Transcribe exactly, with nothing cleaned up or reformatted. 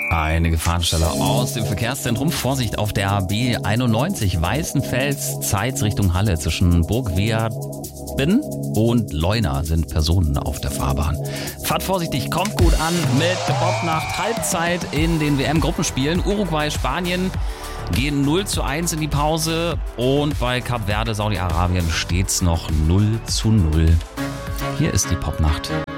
Eine Gefahrenstelle aus dem Verkehrszentrum. Vorsicht auf der B einundneunzig Weißenfels, Zeitz Richtung Halle. Zwischen Burgwerden und Leuna sind Personen auf der Fahrbahn. Fahrt vorsichtig, kommt gut an mit der Bobnacht Halbzeit in den W M-Gruppenspielen. Uruguay, Spanien gehen null zu eins in die Pause und bei Kap Verde, Saudi-Arabien steht's noch null zu null. Hier ist die Popnacht.